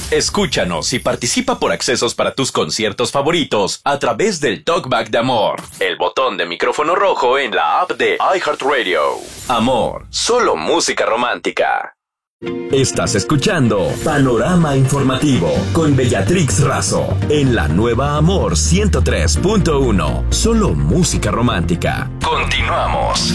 Escúchanos y participa por accesos para tus conciertos favoritos a través del Talkback de Amor, el botón de micrófono rojo en la app de iHeartRadio. Amor, solo música romántica. Estás escuchando Panorama Informativo con Bellatrix Razo en la nueva Amor 103.1. Solo música romántica. Continuamos.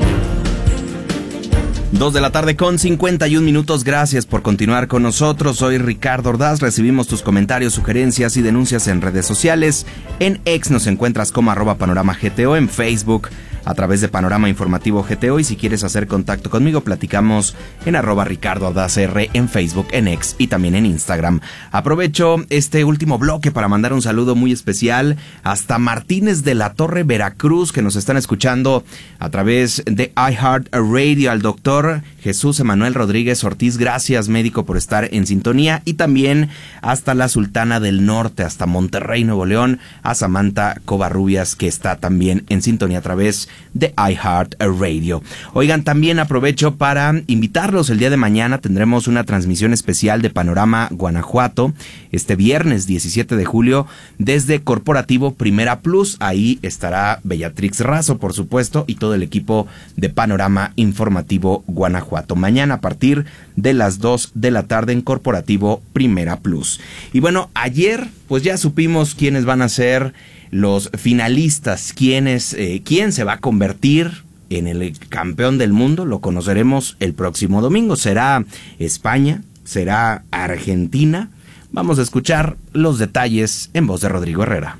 2 de la tarde con 51 minutos. Gracias por continuar con nosotros. Soy Ricardo Ordaz. Recibimos tus comentarios, sugerencias y denuncias en redes sociales. En X nos encuentras como @PanoramaGTO, en Facebook a través de Panorama Informativo GTO, y si quieres hacer contacto conmigo, platicamos en @RicardoOrdazR en Facebook, en X y también en Instagram. Aprovecho este último bloque para mandar un saludo muy especial hasta Martínez de la Torre, Veracruz, que nos están escuchando a través de iHeartRadio. Al doctor Jesús Emanuel Rodríguez Ortiz, gracias médico por estar en sintonía, y también hasta la Sultana del Norte, hasta Monterrey, Nuevo León, a Samantha Covarrubias, que está también en sintonía a través de iHeartRadio. Oigan, también aprovecho para invitarlos. El día de mañana tendremos una transmisión especial de Panorama Guanajuato, este viernes 17 de julio, desde Corporativo Primera Plus. Ahí estará Bellatrix Razo, por supuesto, y todo el equipo de Panorama Informativo Guanajuato. Mañana a partir de las 2 de la tarde en Corporativo Primera Plus. Y bueno, ayer pues ya supimos quiénes van a ser los finalistas, quién se va a convertir en el campeón del mundo. Lo conoceremos el próximo domingo. ¿Será España? ¿Será Argentina? Vamos a escuchar los detalles en voz de Rodrigo Herrera.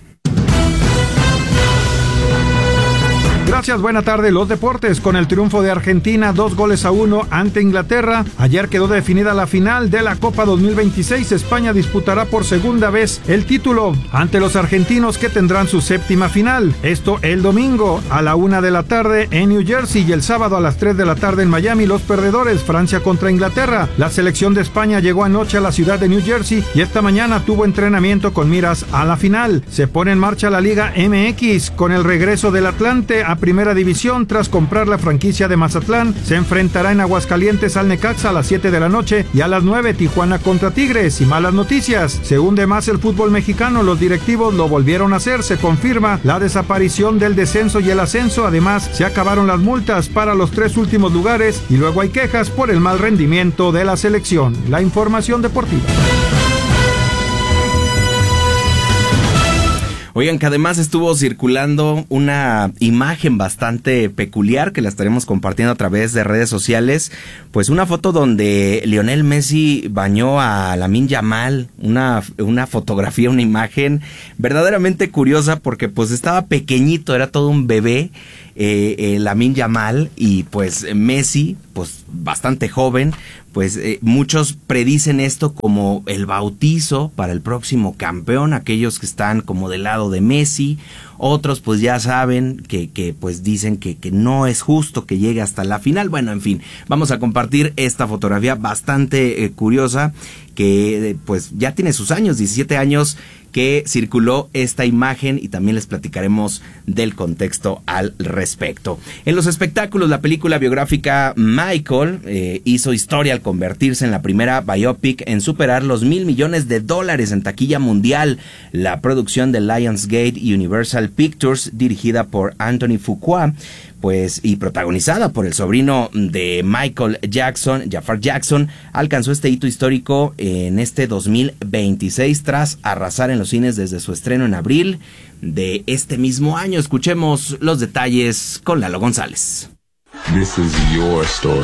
Gracias, buena tarde. Los deportes, con el triunfo de Argentina 2-1 ante Inglaterra. Ayer quedó definida la final de la Copa 2026. España disputará por segunda vez el título ante los argentinos, que tendrán su séptima final. Esto el domingo a la 1 de la tarde en New Jersey, y el sábado a las 3 de la tarde en Miami. Los perdedores, Francia contra Inglaterra. La selección de España llegó anoche a la ciudad de New Jersey y esta mañana tuvo entrenamiento con miras a la final. Se pone en marcha la Liga MX con el regreso del Atlante a Primera División tras comprar la franquicia de Mazatlán. Se enfrentará en Aguascalientes al Necaxa a las 7 de la noche, y a las 9 Tijuana contra Tigres. Y malas noticias, se hunde más el fútbol mexicano. Los directivos lo volvieron a hacer. Se confirma la desaparición del descenso y el ascenso. Además, se acabaron las multas para los 3 últimos lugares, y luego hay quejas por el mal rendimiento de la selección. La información deportiva. Oigan, que además estuvo circulando una imagen bastante peculiar que la estaremos compartiendo a través de redes sociales. Pues una foto donde Lionel Messi bañó a Lamine Yamal, una fotografía, una imagen verdaderamente curiosa, porque pues estaba pequeñito, era todo un bebé, Lamine Yamal, y pues Messi, pues bastante joven. Pues muchos predicen esto como el bautizo para el próximo campeón, aquellos que están como del lado de Messi. Otros pues ya saben que pues dicen que no es justo que llegue hasta la final. Bueno, en fin, vamos a compartir esta fotografía bastante curiosa, que pues ya tiene sus años, 17 años que circuló esta imagen, y también les platicaremos del contexto al respecto. En los espectáculos, la película biográfica Michael hizo historia al convertirse en la primera biopic en superar los $1,000 millones en taquilla mundial. La producción de Lionsgate Universal Pictures, dirigida por Anthony Fuqua, pues, y protagonizada por el sobrino de Michael Jackson, Jafar Jackson, alcanzó este hito histórico en este 2026 tras arrasar en los cines desde su estreno en abril de este mismo año. Escuchemos los detalles con Lalo González. This is your story.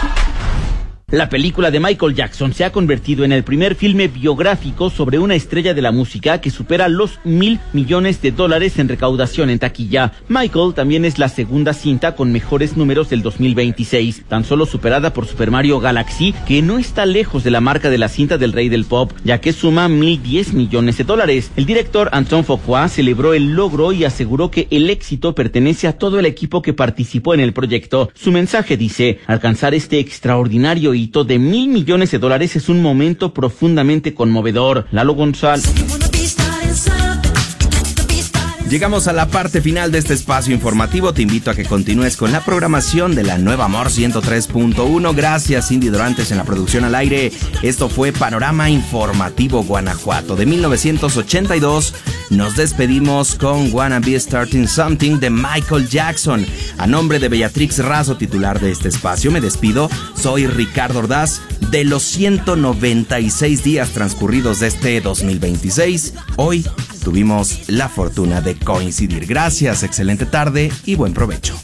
La película de Michael Jackson se ha convertido en el primer filme biográfico sobre una estrella de la música que supera los $1,000 millones en recaudación en taquilla. Michael también es la segunda cinta con mejores números del 2026, tan solo superada por Super Mario Galaxy, que no está lejos de la marca de la cinta del rey del pop, ya que suma $1,010 millones. El director Antoine Fuqua celebró el logro y aseguró que el éxito pertenece a todo el equipo que participó en el proyecto. Su mensaje dice: alcanzar este extraordinario hito de $1,000 millones es un momento profundamente conmovedor. Lalo González. Llegamos a la parte final de este espacio informativo. Te invito a que continúes con la programación de la nueva Amor 103.1. Gracias, Cindy Dorantes en la producción al aire. Esto fue Panorama Informativo Guanajuato. De 1982 nos despedimos con Wanna Be Starting Something de Michael Jackson. A nombre de Bellatrix Razo, titular de este espacio, me despido. Soy Ricardo Ordaz. De los 196 días transcurridos de este 2026, hoy tuvimos la fortuna de coincidir. Gracias, excelente tarde y buen provecho.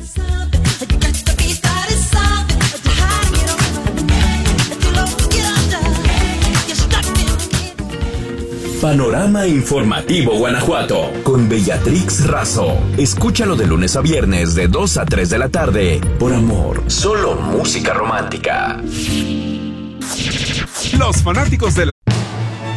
Panorama Informativo Guanajuato con Bellatrix Razo. Escúchalo de lunes a viernes de 2 a 3 de la tarde por Amor. Solo música romántica. Los fanáticos del